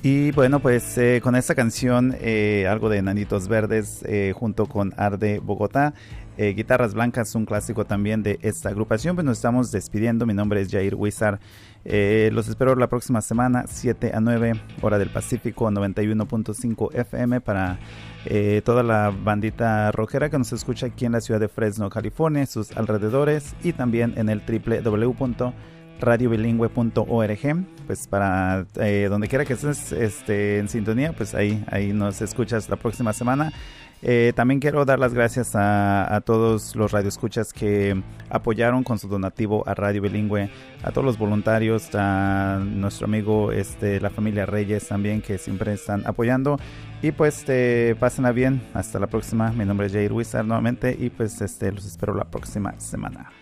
Y bueno, pues con esta canción, algo de Enanitos Verdes, junto con Arde Bogotá, Guitarras Blancas, un clásico también de esta agrupación, pues nos estamos despidiendo. Mi nombre es Jair Huizar. Los espero la próxima semana, 7 a 9, hora del Pacífico, 91.5 FM, para toda la bandita rockera que nos escucha aquí en la ciudad de Fresno, California, sus alrededores, y también en el www.radiobilingüe.org, pues para donde quiera que estés en sintonía, pues ahí nos escuchas la próxima semana. También quiero dar las gracias a todos los radioescuchas que apoyaron con su donativo a Radio Bilingüe, a todos los voluntarios, a nuestro amigo la familia Reyes también, que siempre están apoyando. Y pues pásenla bien, hasta la próxima. Mi nombre es Jair Huizar nuevamente, y pues los espero la próxima semana.